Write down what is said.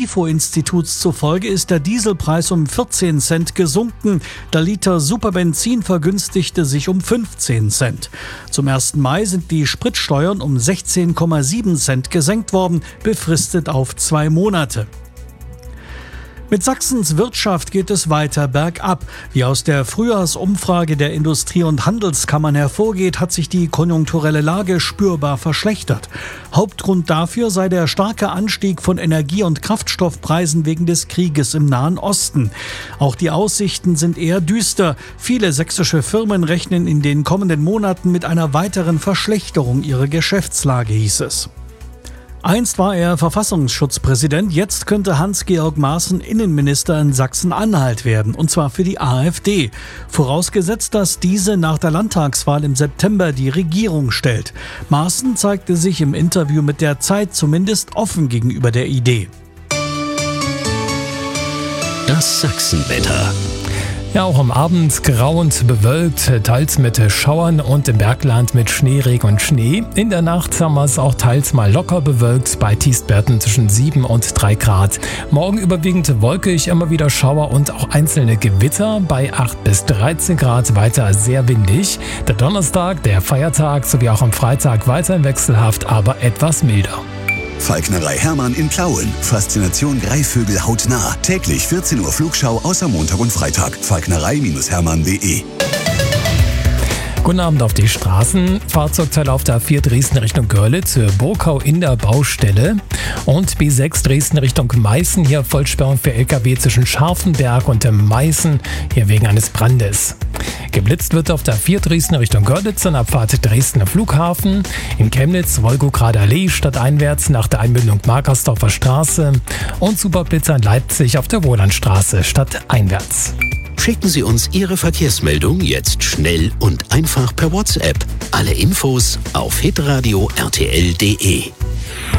IFO-Instituts zufolge ist der Dieselpreis um 14 Cent gesunken. Der Liter Superbenzin vergünstigte sich um 15 Cent. Zum 1. Mai sind die Spritsteuern um 16,7 Cent gesenkt worden, befristet auf 2 Monate. Mit Sachsens Wirtschaft geht es weiter bergab. Wie aus der Frühjahrsumfrage der Industrie- und Handelskammern hervorgeht, hat sich die konjunkturelle Lage spürbar verschlechtert. Hauptgrund dafür sei der starke Anstieg von Energie- und Kraftstoffpreisen wegen des Krieges im Nahen Osten. Auch die Aussichten sind eher düster. Viele sächsische Firmen rechnen in den kommenden Monaten mit einer weiteren Verschlechterung ihrer Geschäftslage, hieß es. Einst war er Verfassungsschutzpräsident, jetzt könnte Hans-Georg Maaßen Innenminister in Sachsen-Anhalt werden, und zwar für die AfD. Vorausgesetzt, dass diese nach der Landtagswahl im September die Regierung stellt. Maaßen zeigte sich im Interview mit der Zeit zumindest offen gegenüber der Idee. Das Sachsenwetter. Ja, auch am Abend grau und bewölkt, teils mit Schauern und im Bergland mit Schneeregen und Schnee. In der Nacht haben wir es auch teils mal locker bewölkt, bei Tiefstwerten zwischen 7 und 3 Grad. Morgen überwiegend wolkig, immer wieder Schauer und auch einzelne Gewitter, bei 8 bis 13 Grad, weiter sehr windig. Der Donnerstag, der Feiertag sowie auch am Freitag weiterhin wechselhaft, aber etwas milder. Falknerei Hermann in Plauen. Faszination Greifvögel hautnah. Täglich 14 Uhr Flugschau außer Montag und Freitag. Falknerei-hermann.de. Guten Abend auf die Straßen. Fahrzeugteil auf der A4 Dresden Richtung Görlitz, Burkau in der Baustelle. Und B6 Dresden Richtung Meißen. Hier Vollsperrung für LKW zwischen Scharfenberg und Meißen. Hier wegen eines Brandes. Geblitzt wird auf der A4 Dresden Richtung Görlitz an Abfahrt Dresdner Flughafen. In Chemnitz Wolgograder Allee stadteinwärts nach der Einmündung Markersdorfer Straße. Und Superblitzer in Leipzig auf der Wohlandstraße stadteinwärts. Schicken Sie uns Ihre Verkehrsmeldung jetzt schnell und einfach per WhatsApp. Alle Infos auf hitradio rtl.de.